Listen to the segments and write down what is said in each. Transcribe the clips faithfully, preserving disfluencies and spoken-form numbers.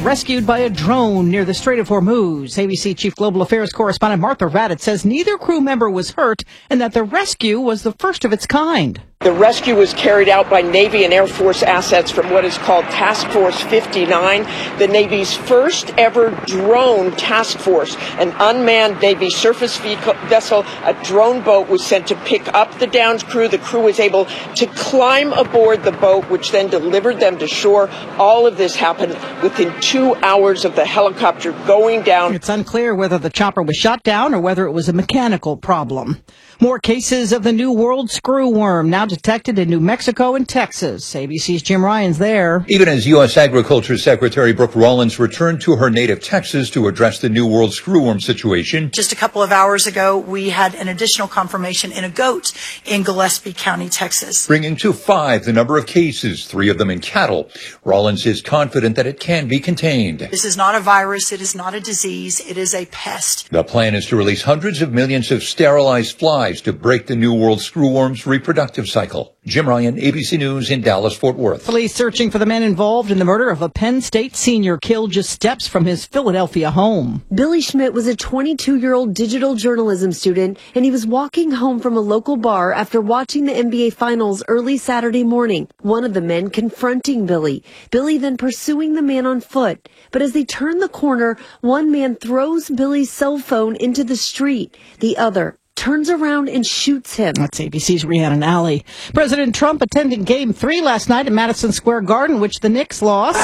rescued by a drone near the Strait of Hormuz. A B C Chief Global Affairs correspondent Martha Raddatz says neither crew member was hurt and that the rescue was the first of its kind. The rescue was carried out by Navy and Air Force assets from what is called Task Force fifty-nine, the Navy's first ever drone task force. An unmanned Navy surface vessel, a drone boat, was sent to pick up the downed crew. The crew was able to climb aboard the boat, which then delivered them to shore. All of this happened within two hours of the helicopter going down. It's unclear whether the chopper was shot down or whether it was a mechanical problem. More cases of the New World screwworm now detected in New Mexico and Texas. A B C's Jim Ryan's there. Even as U S Agriculture Secretary Brooke Rollins returned to her native Texas to address the New World screwworm situation. Just a couple of hours ago, we had an additional confirmation in a goat in Gillespie County, Texas. Bringing to five the number of cases, three of them in cattle. Rollins is confident that it can be contained. This is not a virus. It is not a disease. It is a pest. The plan is to release hundreds of millions of sterilized flies to break the New World screwworm's reproductive cycle. Jim Ryan, A B C News in Dallas-Fort Worth. Police searching for the man involved in the murder of a Penn State senior killed just steps from his Philadelphia home. Billy Schmidt was a twenty-two-year-old digital journalism student, and he was walking home from a local bar after watching the N B A Finals early Saturday morning. One of the men confronting Billy. Billy then pursuing the man on foot. But as they turn the corner, one man throws Billy's cell phone into the street. The other turns around and shoots him. That's A B C's Rhiannon Alley. President Trump attended Game three last night at Madison Square Garden, which the Knicks lost.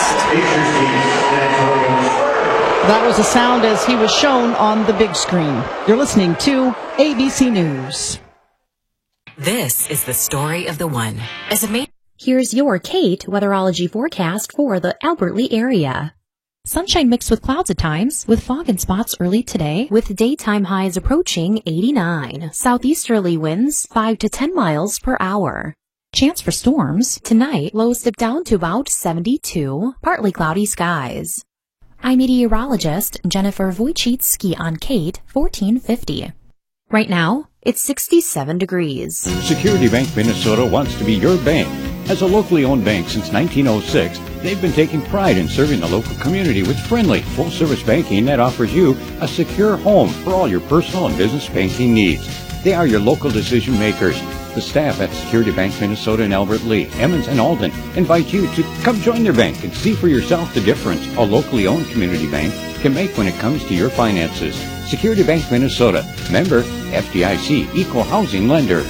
That was the sound as he was shown on the big screen. You're listening to A B C News. This is the story of the one. As a main- Here's your Kate weatherology forecast for the Albert Lea area. Sunshine mixed with clouds at times, with fog in spots early today, with daytime highs approaching eighty-nine. Southeasterly winds five to ten miles per hour. Chance for storms. Tonight, lows dip down to about seventy-two, partly cloudy skies. I'm meteorologist Jennifer Wojcicki on Kate fourteen fifty. Right now, it's sixty-seven degrees. Security Bank Minnesota wants to be your bank. As a locally owned bank since nineteen oh six, they've been taking pride in serving the local community with friendly, full-service banking that offers you a secure home for all your personal and business banking needs. They are your local decision makers. The staff at Security Bank Minnesota in Albert Lea, Emmons, and Alden invite you to come join their bank and see for yourself the difference a locally owned community bank can make when it comes to your finances. Security Bank Minnesota, member F D I C, equal housing lender.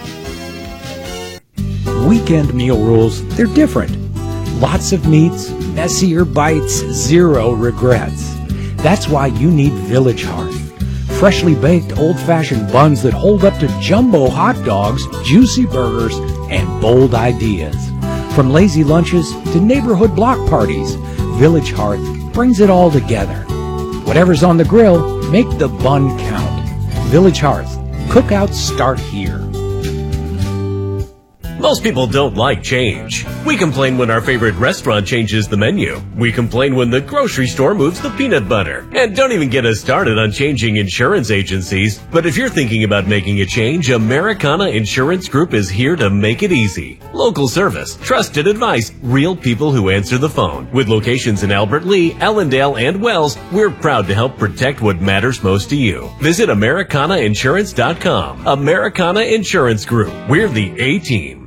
Weekend meal rules, they're different. Lots of meats, messier bites, zero regrets. That's why you need Village Hearth. Freshly baked old-fashioned buns that hold up to jumbo hot dogs, juicy burgers, and bold ideas. From lazy lunches to neighborhood block parties, Village Hearth brings it all together. Whatever's on the grill, make the bun count. Village Hearth. Cookouts start here. Most people don't like change. We complain when our favorite restaurant changes the menu. We complain when the grocery store moves the peanut butter. And don't even get us started on changing insurance agencies. But if you're thinking about making a change, Americana Insurance Group is here to make it easy. Local service, trusted advice, real people who answer the phone. With locations in Albert Lea, Ellendale, and Wells, we're proud to help protect what matters most to you. Visit Americana Insurance dot com. Americana Insurance Group. We're the A-Team.